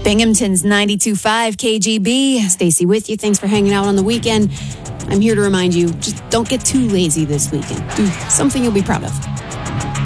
Binghamton's 92.5 KGB. Stacy with you. Thanks for hanging out on the weekend. I'm here to remind you, just don't get too lazy this weekend. Do something you'll be proud of.